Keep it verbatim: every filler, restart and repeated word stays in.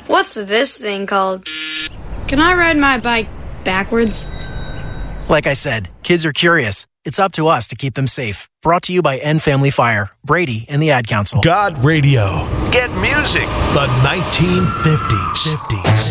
What's this thing called? Can I ride my bike backwards? Like I said, kids are curious. It's up to us to keep them safe. Brought to you by End Family Fire, Brady, and the Ad Council. God Radio. Get music. The nineteen fifties.